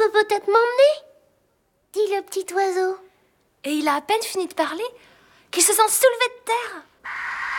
peux peut-être m'emmener, dit le petit oiseau. Et il a à peine fini de parler qu'il se sent soulevé de terre.